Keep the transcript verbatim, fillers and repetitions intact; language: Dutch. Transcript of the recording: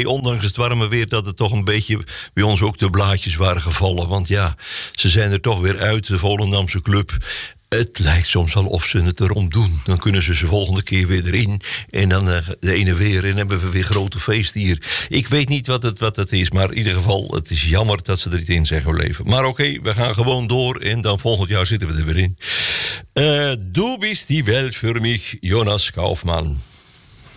ondanks het warme weer, dat het toch een beetje bij ons ook de blaadjes waren gevallen. Want ja, ze zijn er toch weer uit, de Volendamse club. Het lijkt soms wel of ze het erom doen. Dan kunnen ze ze volgende keer weer erin. En dan uh, de ene weer. En hebben we weer grote feesten hier. Ik weet niet wat het, wat het is. Maar in ieder geval, het is jammer dat ze er niet in zijn gebleven. Maar oké, okay, we gaan gewoon door. En dan volgend jaar zitten we er weer in. Uh, du bist die Welt für mich, Jonas Kaufmann.